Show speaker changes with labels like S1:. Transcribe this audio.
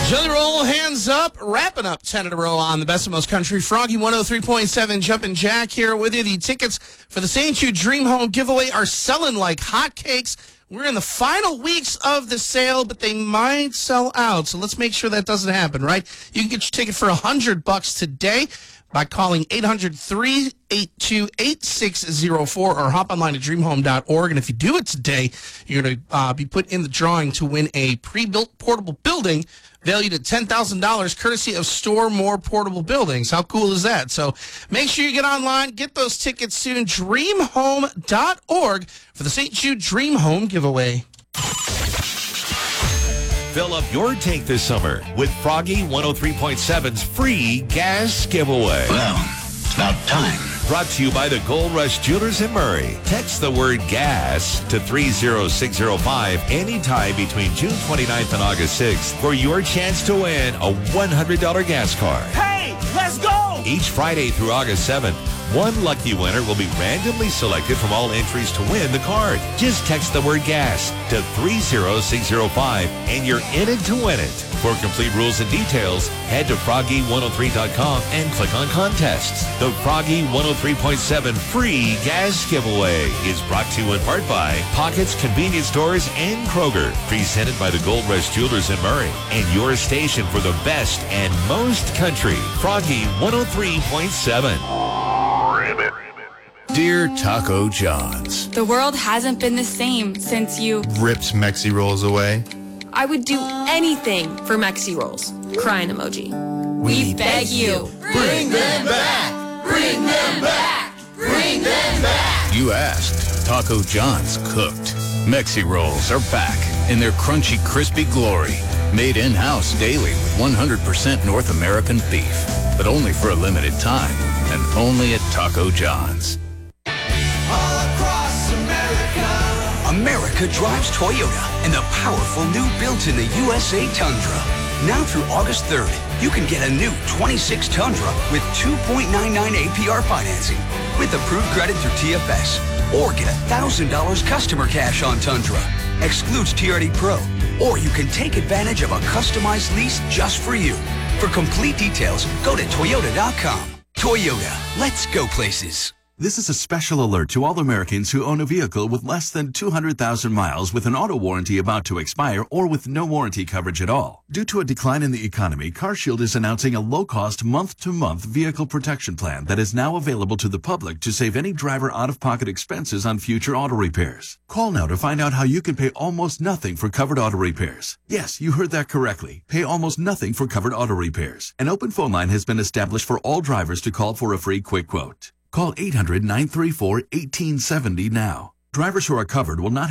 S1: Jelly Roll, hands up, wrapping up 10 in a row on the Best of Most Country. Froggy 103.7, Jumpin' Jack here with you. The tickets for the St. Jude Dream Home giveaway are selling like hotcakes. We're in the final weeks of the sale, but they might sell out. So let's make sure that doesn't happen, right? You can get your ticket for $100 today by calling 800-382-8604 or hop online to dreamhome.org. And if you do it today, you're going to be put in the drawing to win a pre-built portable building valued at $10,000, courtesy of Store More Portable Buildings. How cool is that? So make sure you get online, get those tickets soon. Dreamhome.org for the St. Jude Dream Home giveaway.
S2: Fill up your tank this summer with Froggy 103.7's free gas giveaway.
S3: Well, it's about time.
S2: Brought to you by the Gold Rush Jewelers in Murray. Text the word gas to 30605 anytime between June 29th and August 6th for your chance to win a $100 gas card.
S4: Hey, let's go!
S2: Each Friday through August 7th, one lucky winner will be randomly selected from all entries to win the card. Just text the word gas to 30605 and you're in it to win it. For complete rules and details, head to froggy103.com and click on contests. The Froggy 103.7 free gas giveaway is brought to you in part by Pockets Convenience Stores and Kroger. Presented by the Gold Rush Jewelers in Murray and your station for the best and most country. Froggy 103.7.
S5: Dear Taco John's,
S6: the world hasn't been the same since you
S5: ripped Mexi Rolls away.
S7: I would do anything for Mexi Rolls. Crying emoji.
S6: We beg you.
S4: Bring them back! Bring them back! Bring them back!
S5: You asked. Taco John's cooked. Mexi Rolls are back in their crunchy, crispy glory. Made in-house daily with 100% North American beef. But only for a limited time. And only at Taco John's.
S4: All across America.
S8: America drives Toyota and the powerful new built in the USA Tundra. Now through August 3rd, you can get a new 26 Tundra with 2.99 APR financing with approved credit through TFS. Or get $1,000 customer cash on Tundra. Excludes TRD Pro. Or you can take advantage of a customized lease just for you. For complete details, go to Toyota.com. Toyota, let's go places.
S9: This is a special alert to all Americans who own a vehicle with less than 200,000 miles with an auto warranty about to expire or with no warranty coverage at all. Due to a decline in the economy, CarShield is announcing a low-cost month-to-month vehicle protection plan that is now available to the public to save any driver out-of-pocket expenses on future auto repairs. Call now to find out how you can pay almost nothing for covered auto repairs. Yes, you heard that correctly. Pay almost nothing for covered auto repairs. An open phone line has been established for all drivers to call for a free quick quote. Call 800-934-1870 now. Drivers who are covered will not